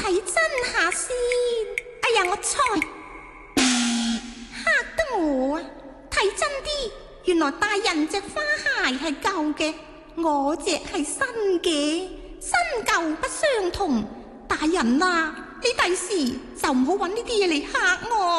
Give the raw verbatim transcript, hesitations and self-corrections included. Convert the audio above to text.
睇真下先。哎呀，我猜嚇得我啊！睇真啲，原來大人隻花鞋係舊嘅，我隻係新嘅，新舊不相同。大人啊，你第時就唔好搵呢啲嘢嚟嚇我。